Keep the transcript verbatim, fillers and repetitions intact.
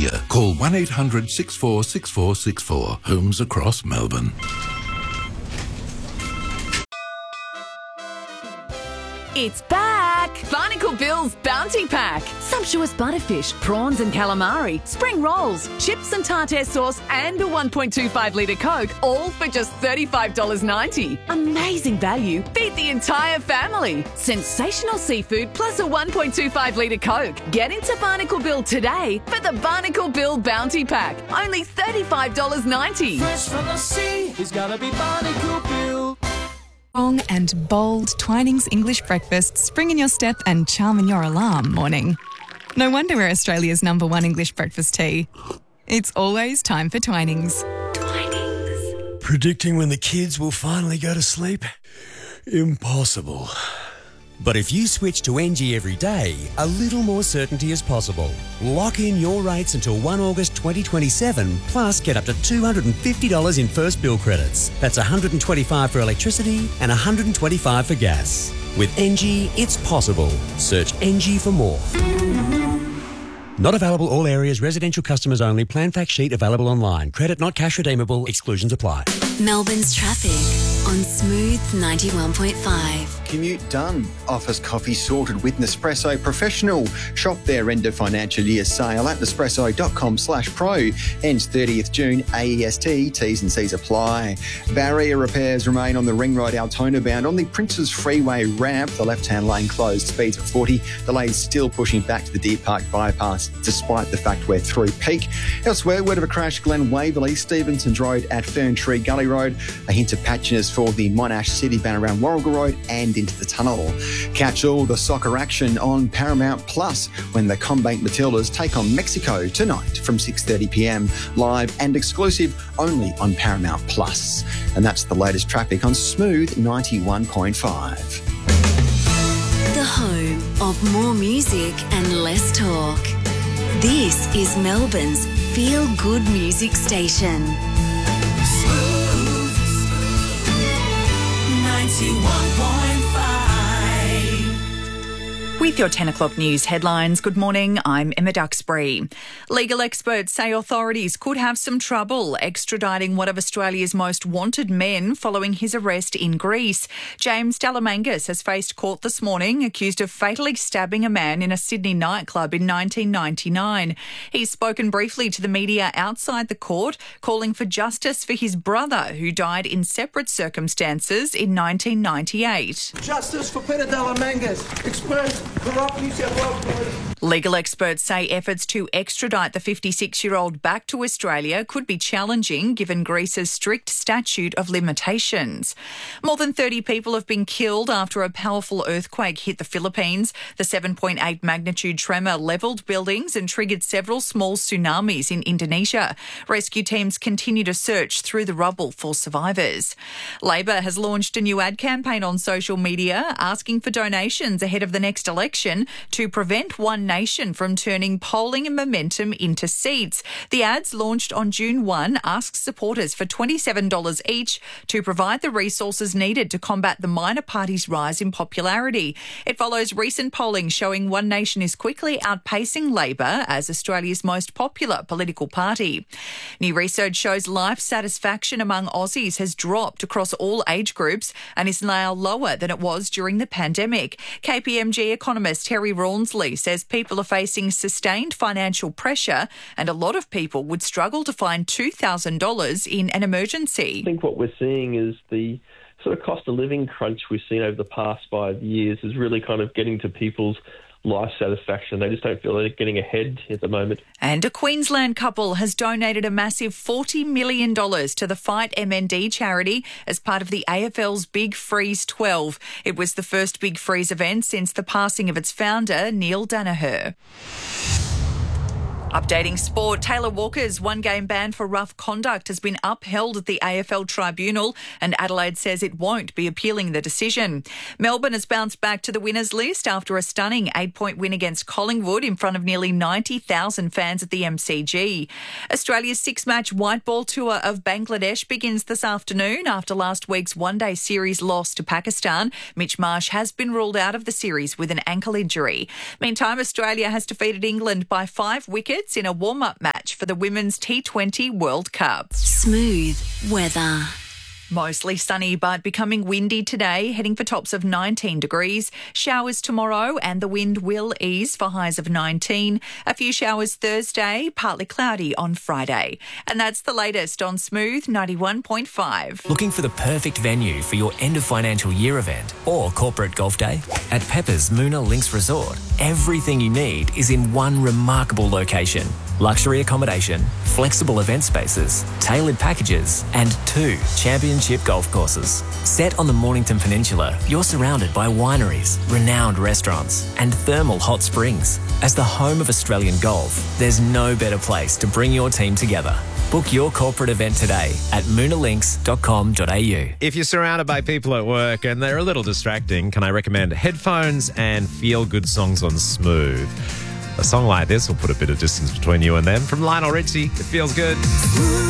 easier. Call one eight hundred six four six four six four. Homes across Melbourne. It's back! Barnacle Bill's Bounty Pack. Sumptuous butterfish, prawns and calamari, spring rolls, chips and tartare sauce and a one point two five litre Coke, all for just thirty-five dollars ninety. Amazing value. Feed the entire family. Sensational seafood plus a one point two five litre Coke. Get into Barnacle Bill today for the Barnacle Bill Bounty Pack. Only thirty-five dollars ninety. Fresh from the sea, it's gotta be Barnacle Bill. Strong and bold Twinings English breakfast, spring in your step and charm in your alarm morning. No wonder we're Australia's number one English breakfast tea. It's always time for Twinings. Twinings. Predicting when the kids will finally go to sleep? Impossible. But if you switch to N G every day, a little more certainty is possible. Lock in your rates until the first of August twenty twenty-seven, plus get up to two hundred fifty dollars in first bill credits. That's one hundred twenty-five dollars for electricity and one hundred twenty-five dollars for gas. With N G, it's possible. Search N G for more. Not available all areas, residential customers only. Plan fact sheet available online. Credit not cash redeemable. Exclusions apply. Melbourne's traffic on Smooth ninety-one point five. Commute done. Office coffee sorted with Nespresso Professional. Shop their end of financial year sale at nespresso.com slash pro. Ends thirtieth June. A E S T. T's and C's apply. Barrier repairs remain on the Ring Road Altona bound. On the Princes Freeway ramp, the left-hand lane closed. Speeds at forty. Delays still pushing back to the Deer Park bypass despite the fact we're through peak. Elsewhere, word of a crash, Glen Waverley, Stevenson's Road at Fern Tree Gully Road. A hint of patchiness for the Monash City ban around Warrigal Road and into the tunnel. Catch all the soccer action on Paramount Plus when the Combank Matildas take on Mexico tonight from six thirty p m, live and exclusive only on Paramount Plus. And that's the latest traffic on Smooth ninety-one point five. The home of more music and less talk. This is Melbourne's feel-good music station. Smooth ninety-one point five. With your ten o'clock news headlines, good morning, I'm Emma Duxbury. Legal experts say authorities could have some trouble extraditing one of Australia's most wanted men following his arrest in Greece. James Delamangas has faced court this morning, accused of fatally stabbing a man in a Sydney nightclub in nineteen ninety-nine. He's spoken briefly to the media outside the court, calling for justice for his brother, who died in separate circumstances in nineteen ninety-eight. Justice for Peter Delamangas. Express corrupt New South Wales police. Legal experts say efforts to extradite the fifty-six-year-old back to Australia could be challenging given Greece's strict statute of limitations. More than thirty people have been killed after a powerful earthquake hit the Philippines. The seven point eight magnitude tremor levelled buildings and triggered several small tsunamis in Indonesia. Rescue teams continue to search through the rubble for survivors. Labor has launched a new ad campaign on social media asking for donations ahead of the next election to prevent One Nation from turning polling and momentum into seats. The ads, launched on June first, ask supporters for twenty-seven dollars each to provide the resources needed to combat the minor party's rise in popularity. It follows recent polling showing One Nation is quickly outpacing Labor as Australia's most popular political party. New research shows life satisfaction among Aussies has dropped across all age groups and is now lower than it was during the pandemic. K P M G economist Terry Rawnsley says people are facing sustained financial pressure and a lot of people would struggle to find two thousand dollars in an emergency. I think what we're seeing is the sort of cost of living crunch we've seen over the past five years is really kind of getting to people's life satisfaction. They just don't feel they're getting ahead at the moment. And a Queensland couple has donated a massive forty million dollars to the Fight M N D charity as part of the A F L's Big Freeze twelve. It was the first Big Freeze event since the passing of its founder, Neil Danaher. Updating sport, Taylor Walker's one-game ban for rough conduct has been upheld at the A F L tribunal and Adelaide says it won't be appealing the decision. Melbourne has bounced back to the winners list after a stunning eight-point win against Collingwood in front of nearly ninety thousand fans at the M C G. Australia's six-match white ball tour of Bangladesh begins this afternoon after last week's one-day series loss to Pakistan. Mitch Marsh has been ruled out of the series with an ankle injury. Meantime, Australia has defeated England by five wickets in a warm-up match for the Women's T twenty World Cup. Smooth weather. Mostly sunny but becoming windy today, heading for tops of nineteen degrees. Showers tomorrow and the wind will ease for highs of nineteen. A few showers Thursday, partly cloudy on Friday. And that's the latest on Smooth ninety-one point five. Looking for the perfect venue for your end of financial year event or corporate golf day? At Pepper's Moona Links Resort, everything you need is in one remarkable location. Luxury accommodation, flexible event spaces, tailored packages, and two championship golf courses. Set on the Mornington Peninsula, you're surrounded by wineries, renowned restaurants, and thermal hot springs. As the home of Australian golf, there's no better place to bring your team together. Book your corporate event today at moona links dot com dot a u. If you're surrounded by people at work and they're a little distracting, can I recommend headphones and feel-good songs on Smooth? A song like this will put a bit of distance between you and them. From Lionel Richie, it feels good.